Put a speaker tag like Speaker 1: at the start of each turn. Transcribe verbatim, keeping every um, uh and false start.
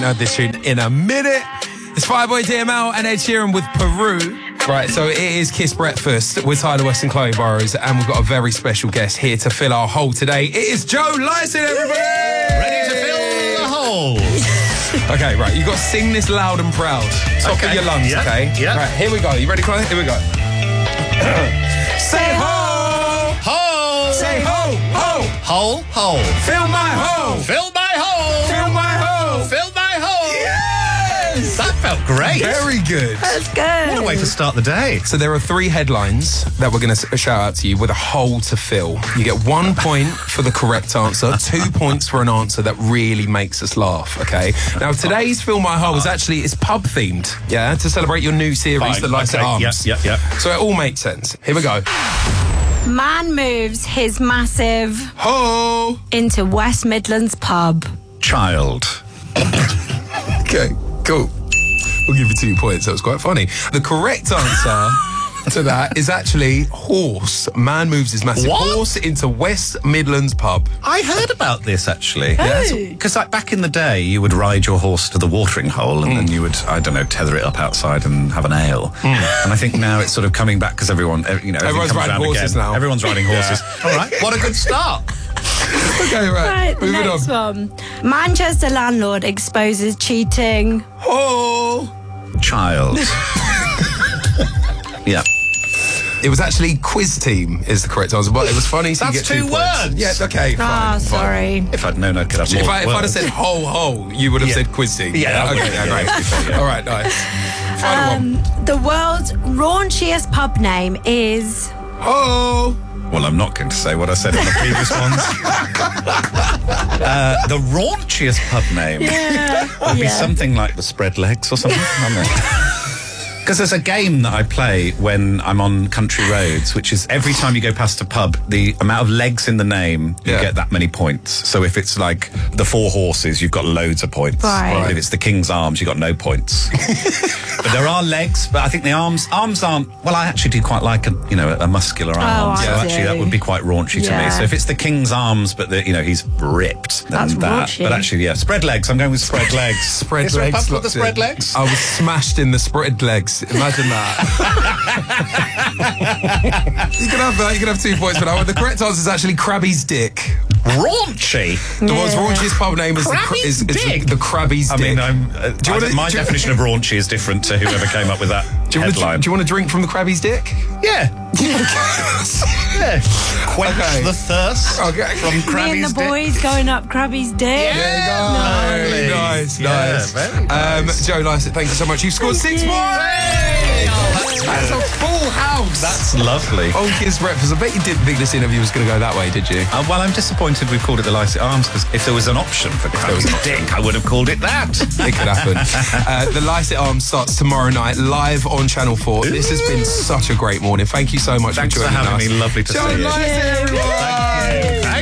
Speaker 1: ain't heard this tune in a minute. It's Fireboy D M L and Ed Sheeran with Peru. Right, so it is Kiss Breakfast with Tyler West and Chloe Burrows, and we've got a very special guest here to fill our hole today. It is Joe Lycett, everybody!
Speaker 2: Ready to fill the hole.
Speaker 1: Okay, right, you've got to sing this loud and proud. Top
Speaker 2: okay.
Speaker 1: of your lungs,
Speaker 2: yep.
Speaker 1: okay?
Speaker 2: Yeah.
Speaker 1: Right, here we go. You ready, Chloe? Here we go. Say ho!
Speaker 2: Ho!
Speaker 1: Say ho! Ho!
Speaker 2: Hole, hole.
Speaker 1: Fill my hole!
Speaker 2: Fill my hole!
Speaker 1: Fill my hole!
Speaker 2: Fill my hole!
Speaker 1: Yes!
Speaker 2: That felt great.
Speaker 1: Very good.
Speaker 3: That's good.
Speaker 2: What a way to start the day.
Speaker 1: So there are three headlines that we're going to shout out to you with a hole to fill. You get one point for the correct answer, two points for an answer that really makes us laugh, okay? Now, today's Fill My Hole is actually, it's pub themed, yeah, to celebrate your new series,
Speaker 2: Fine.
Speaker 1: The Lycett
Speaker 2: Okay.
Speaker 1: Arms.
Speaker 2: Yep, yep, yep.
Speaker 1: So it all makes sense. Here we go.
Speaker 3: Man moves his massive
Speaker 1: Ho!
Speaker 3: into West Midlands pub.
Speaker 2: Child.
Speaker 1: Okay, cool. We'll give you two points. That was quite funny. The correct answer to that is actually horse. Man moves his massive
Speaker 2: What?
Speaker 1: horse into West Midlands pub.
Speaker 2: I heard about this, actually.
Speaker 3: Oh.
Speaker 2: Because like, back in the day, you would ride your horse to the watering hole and mm. then you would, I don't know, tether it up outside and have an ale. Mm. And I think now it's sort of coming back because everyone, you know,
Speaker 1: everyone's riding horses
Speaker 2: again.
Speaker 1: now.
Speaker 2: Everyone's riding horses. Yeah. All right, what a good start.
Speaker 1: Okay, right.
Speaker 3: Right,
Speaker 1: Moving
Speaker 3: next
Speaker 1: on.
Speaker 3: one. Manchester landlord exposes cheating.
Speaker 1: Oh!
Speaker 2: Child. Yeah.
Speaker 1: It was actually quiz team is the correct answer, but it was funny. So
Speaker 2: That's
Speaker 1: you get two,
Speaker 2: two
Speaker 1: points.
Speaker 2: words.
Speaker 1: Yeah, okay, fine.
Speaker 3: Ah,
Speaker 1: fine.
Speaker 3: sorry.
Speaker 2: If I'd known I could have more
Speaker 1: If, I, if I'd have
Speaker 2: words.
Speaker 1: said ho ho, you would have
Speaker 2: Yeah.
Speaker 1: said quiz team.
Speaker 2: Yeah,
Speaker 1: okay,
Speaker 2: okay,
Speaker 1: yeah,
Speaker 2: yeah,
Speaker 1: great.
Speaker 2: yeah, yeah.
Speaker 1: All right, nice. Final
Speaker 3: Um,
Speaker 1: one.
Speaker 3: the world's raunchiest pub name is...
Speaker 1: Ho!
Speaker 2: Well, I'm not going to say what I said in the previous ones. uh, the raunchiest pub name
Speaker 3: Yeah.
Speaker 2: would be
Speaker 3: yeah.
Speaker 2: something like the Spread Legs or something. Because there's a game that I play when I'm on country roads, which is every time you go past a pub, the amount of legs in the name, you
Speaker 1: Yeah.
Speaker 2: get that many points. So if it's like the Four Horses, you've got loads of points.
Speaker 3: Right.
Speaker 2: But if it's the King's Arms, you've got no points. But there are legs, but I think the arms arms aren't. Well, I actually do quite like a you know a muscular arm.
Speaker 3: Oh,
Speaker 2: so
Speaker 3: I
Speaker 2: actually,
Speaker 3: do.
Speaker 2: that would be quite raunchy to me.
Speaker 3: Yeah.
Speaker 2: So if it's the King's Arms, but the, you know he's ripped, then
Speaker 3: That's
Speaker 2: that.
Speaker 3: raunchy.
Speaker 2: But actually, yeah, Spread Legs. I'm going with Spread Legs.
Speaker 1: Spread
Speaker 2: Is there
Speaker 1: legs.
Speaker 2: a pub called the
Speaker 1: locked
Speaker 2: Spread
Speaker 1: in.
Speaker 2: Legs?
Speaker 1: I was smashed in the spread legs. Imagine that. You can have that. You can have two points for that one. The correct answer is actually Krabby's Dick.
Speaker 2: Raunchy.
Speaker 1: The world's
Speaker 3: Yeah.
Speaker 1: raunchiest pub name is the, cra-
Speaker 2: Krabby's
Speaker 1: is, is the,
Speaker 2: Dick?
Speaker 1: the Krabby's
Speaker 2: I
Speaker 1: Dick.
Speaker 2: mean, I'm, uh,
Speaker 1: Do you
Speaker 2: I-
Speaker 1: wanna-
Speaker 2: my
Speaker 1: do you-
Speaker 2: definition of raunchy is different to whoever came up with that
Speaker 1: do, you want
Speaker 2: headline.
Speaker 1: to, do you want to drink from the Krabby's Dick?
Speaker 2: Yeah. yeah. Quench
Speaker 1: Okay.
Speaker 2: the thirst
Speaker 1: Okay.
Speaker 2: from
Speaker 3: Me and
Speaker 2: Krabby's
Speaker 3: the
Speaker 2: Dick.
Speaker 3: boys going up Krabby's Dick.
Speaker 1: There you go.
Speaker 2: Lovely.
Speaker 1: Nice,
Speaker 2: Yeah,
Speaker 1: nice.
Speaker 2: very nice.
Speaker 1: Um, Joe Lycett, thank you so much. You've scored
Speaker 3: Thank
Speaker 1: six
Speaker 3: you.
Speaker 1: points. That's a full house.
Speaker 2: That's lovely.
Speaker 1: on Kiss Breakfast. I bet you didn't think this interview was going to go that way, did you?
Speaker 2: Uh, well, I'm disappointed we called it the Lycett Arms because if there was an option for Krabby's Dick, I would have called it that.
Speaker 1: It could happen. uh, the Lycett Arms starts tomorrow night, live on Channel four. This has been such a great morning. Thank you so much
Speaker 2: Thanks
Speaker 1: for
Speaker 2: for
Speaker 1: joining
Speaker 2: having
Speaker 1: us.
Speaker 2: me. Lovely to
Speaker 1: Joe
Speaker 2: see you.
Speaker 1: Lycett, everyone.
Speaker 2: Thank you. Thank